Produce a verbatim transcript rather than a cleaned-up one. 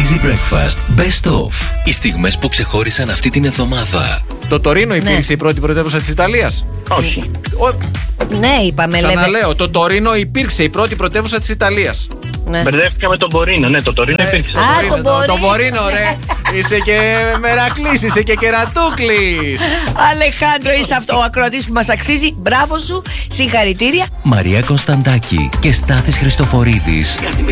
Easy Breakfast Best Of. Οι στιγμές που ξεχώρισαν αυτή την εβδομάδα. Το Τωρίνο υπήρξε ναι. η πρώτη πρωτεύουσα της Ιταλίας? Όχι. Ο... Ναι, είπαμε. Ξαναλέω, λέμε... το Τωρίνο υπήρξε η πρώτη πρωτεύουσα της Ιταλίας. Ναι. Μπερδεύτηκα με τον Μπορίνο. Ναι, το Τωρίνο ε, υπήρξε. Α, το Μπορίνο. Το Μπορίνο, ρε. Είσαι και Μερακλής, είσαι και Κερατούκλης. Αλεχάνδρο, είσαι αυτό ο ακροατής που μας αξίζει. Μπράβο σου, συγχαρητήρια. Μαρία Κωνσταντάκη και Στάθης Χριστοφορίδης.